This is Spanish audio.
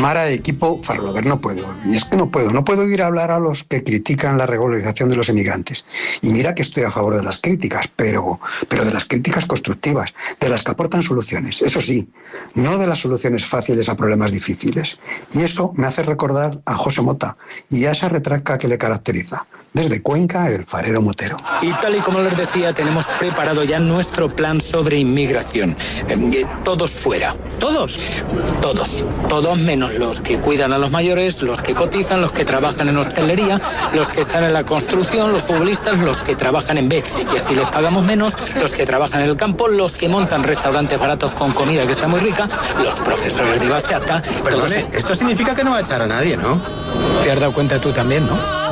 Mara, equipo, Farlover, no puedo. Y es que no puedo ir a hablar a los que critican la regularización de los emigrantes. Y mira que estoy a favor de las críticas, pero de las críticas constructivas, de las que aportan soluciones. Eso sí, no de las soluciones fáciles a problemas difíciles. Y eso me hace recordar a José Mota y a esa retranca que le caracteriza. Desde Cuenca, el farero motero. Y tal y como les decía, tenemos preparado ya nuestro plan sobre inmigración. Todos fuera. ¿Todos? Todos menos los que cuidan a los mayores, los que cotizan, los que trabajan en hostelería, los que están en la construcción, los futbolistas, los que trabajan en B, y así les pagamos menos, los que trabajan en el campo, los que montan restaurantes baratos con comida que está muy rica, los profesores de bachata. Perdone, esto significa que no va a echar a nadie, ¿no? Te has dado cuenta tú también, ¿no?